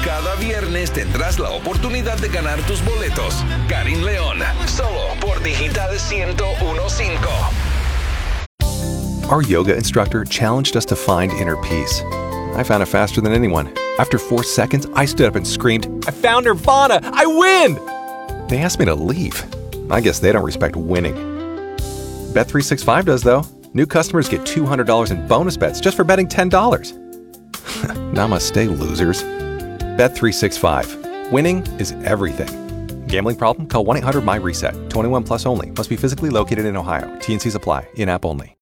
Cada viernes tendrás la oportunidad de ganar tus boletos. Karim León, solo por Digital 101.5. Our yoga instructor challenged us to find inner peace. I found it faster than anyone. After 4 seconds, I stood up and screamed, "I found Nirvana! I win!" They asked me to leave. I guess they don't respect winning. Bet365 does, though. New customers get $200 in bonus bets just for betting $10. Namaste, losers. Bet365. Winning is everything. Gambling problem? Call 1-800-MY-RESET. 21 plus only. Must be physically located in Ohio. T&Cs apply. In-app only.